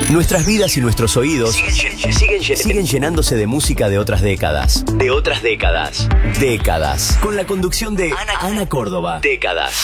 Nuestras vidas y nuestros oídos siguen llenándose de música de otras décadas. Décadas. Con la conducción de Ana Córdoba. Décadas.